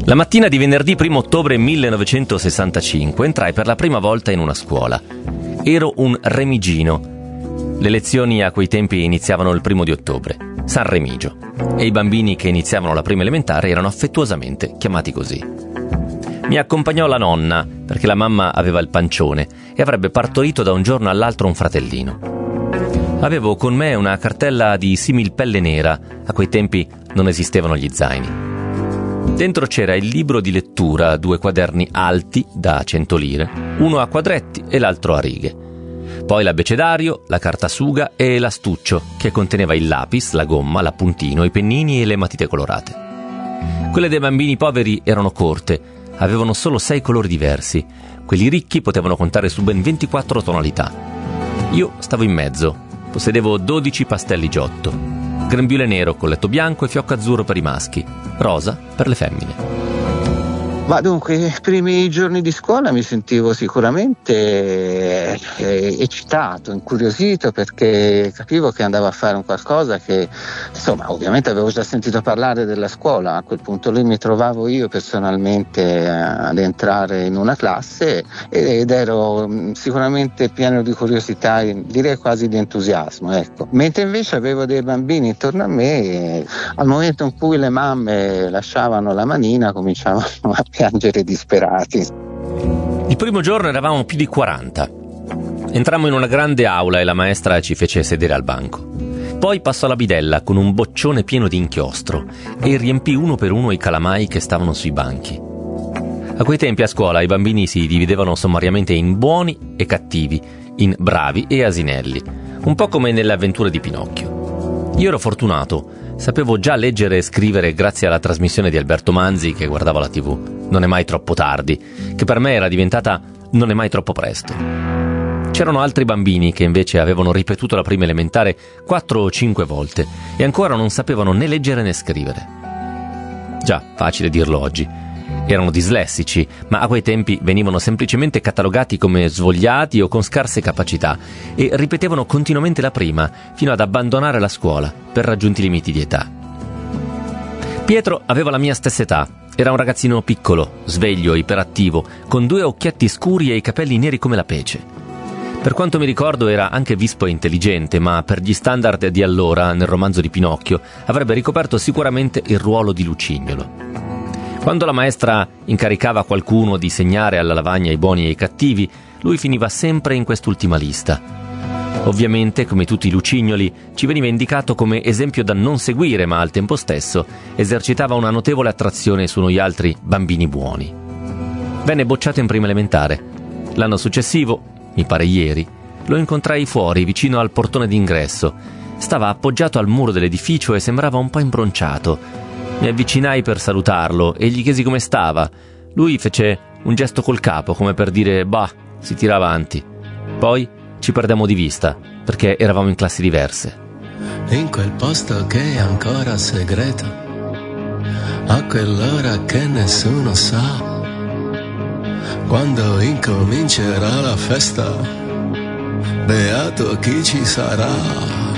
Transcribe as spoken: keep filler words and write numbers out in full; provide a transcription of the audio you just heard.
La mattina di venerdì primo ottobre millenovecentosessantacinque entrai per la prima volta in una scuola. Ero un remigino. Le lezioni a quei tempi iniziavano il primo di ottobre, San Remigio, e i bambini che iniziavano la prima elementare erano affettuosamente chiamati così. Mi accompagnò la nonna, perché la mamma aveva il pancione e avrebbe partorito da un giorno all'altro un fratellino. Avevo con me una cartella di similpelle nera, a quei tempi non esistevano gli zaini. Dentro c'era il libro di lettura, due quaderni alti da cento lire, uno a quadretti e l'altro a righe. Poi l'abbecedario, la cartasuga e l'astuccio, che conteneva il lapis, la gomma, l'appuntino, i pennini e le matite colorate. Quelle dei bambini poveri erano corte, avevano solo sei colori diversi. Quelli ricchi potevano contare su ben ventiquattro tonalità. Io stavo in mezzo, possedevo dodici pastelli giotto. Grembiule nero, colletto bianco e fiocco azzurro per i maschi, rosa per le femmine. Ma dunque, i primi giorni di scuola mi sentivo sicuramente eh, eccitato, incuriosito, perché capivo che andavo a fare un qualcosa che, insomma, ovviamente avevo già sentito parlare della scuola. A quel punto lì mi trovavo io personalmente ad entrare in una classe ed ero sicuramente pieno di curiosità, direi quasi di entusiasmo, ecco. Mentre invece avevo dei bambini intorno a me e al momento in cui le mamme lasciavano la manina cominciavano a piangere disperati. Il primo giorno eravamo più di quaranta. Entrammo in una grande aula e la maestra ci fece sedere al banco. Poi passò la bidella con un boccione pieno di inchiostro e riempì uno per uno i calamai che stavano sui banchi. A quei tempi a scuola i bambini si dividevano sommariamente in buoni e cattivi, in bravi e asinelli, un po' come nelle avventure di Pinocchio. Io ero fortunato. Sapevo già leggere e scrivere grazie alla trasmissione di Alberto Manzi che guardavo la tivù. Non è mai troppo tardi, che per me era diventata non è mai troppo presto. C'erano altri bambini che invece avevano ripetuto la prima elementare quattro o cinque volte e ancora non sapevano né leggere né scrivere. Già, facile dirlo oggi. Erano dislessici, ma a quei tempi venivano semplicemente catalogati come svogliati o con scarse capacità e ripetevano continuamente la prima fino ad abbandonare la scuola per raggiunti limiti di età. Pietro aveva la mia stessa età. Era un ragazzino piccolo, sveglio, iperattivo, con due occhietti scuri e i capelli neri come la pece. Per quanto mi ricordo era anche vispo e intelligente, ma per gli standard di allora, nel romanzo di Pinocchio, avrebbe ricoperto sicuramente il ruolo di lucignolo. Quando la maestra incaricava qualcuno di segnare alla lavagna i buoni e i cattivi, lui finiva sempre in quest'ultima lista. Ovviamente, come tutti i lucignoli, ci veniva indicato come esempio da non seguire, ma al tempo stesso esercitava una notevole attrazione su noi altri bambini buoni. Venne bocciato in prima elementare. L'anno successivo, mi pare ieri, lo incontrai fuori, vicino al portone d'ingresso. Stava appoggiato al muro dell'edificio e sembrava un po' imbronciato. Mi avvicinai per salutarlo e gli chiesi come stava. Lui fece un gesto col capo, come per dire bah, si tira avanti. Poi ci perdemmo di vista, perché eravamo in classi diverse. In quel posto che è ancora segreto, a quell'ora che nessuno sa, quando incomincerà la festa, beato chi ci sarà.